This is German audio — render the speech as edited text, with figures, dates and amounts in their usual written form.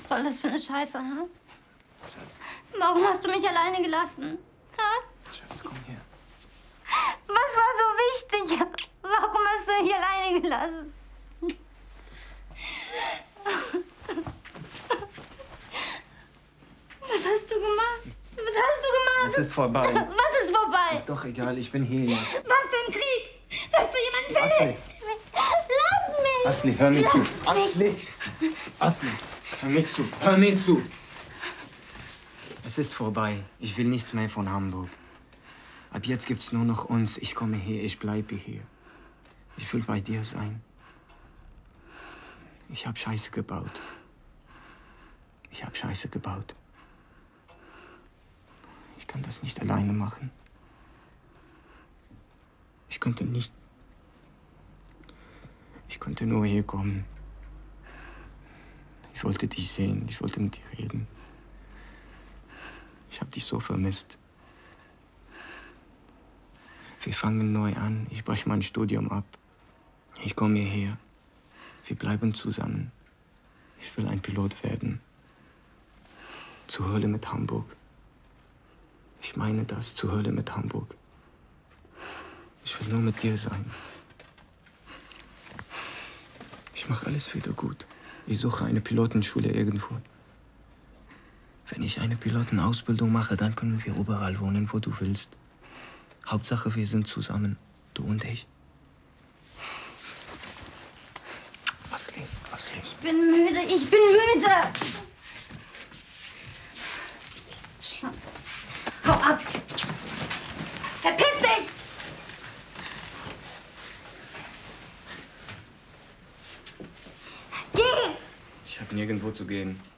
Was soll das für eine Scheiße, ha? Schatz. Warum hast du mich alleine gelassen? Ha? Schatz, komm her. Was war so wichtig? Warum hast du mich alleine gelassen? Was hast du gemacht? Was hast du gemacht? Es ist vorbei. Was ist vorbei? Ist doch egal, ich bin hier. Warst du im Krieg? Hast du jemanden verletzt? Lass mich! Asli, hör mir zu. Asli! Asli, hör mir zu. Hör mir zu. Es ist vorbei. Ich will nichts mehr von Hamburg. Ab jetzt gibt's nur noch uns. Ich komme hier, ich bleibe hier. Ich will bei dir sein. Ich hab Scheiße gebaut. Ich hab Scheiße gebaut. Ich kann das nicht alleine machen. Ich konnte nicht. Ich konnte nur hier kommen. Ich wollte dich sehen, ich wollte mit dir reden. Ich hab dich so vermisst. Wir fangen neu an. Ich breche mein Studium ab. Ich komme hierher. Wir bleiben zusammen. Ich will ein Pilot werden. Zur Hölle mit Hamburg. Ich meine das, zur Hölle mit Hamburg. Ich will nur mit dir sein. Ich mache alles wieder gut. Ich suche eine Pilotenschule irgendwo. Wenn ich eine Pilotenausbildung mache, dann können wir überall wohnen, wo du willst. Hauptsache, wir sind zusammen, du und ich. Asli, Asli. Ich bin müde, ich bin müde! Schlamp. Hau ab! Verpiss dich! Geh! Ich habe nirgendwo zu gehen.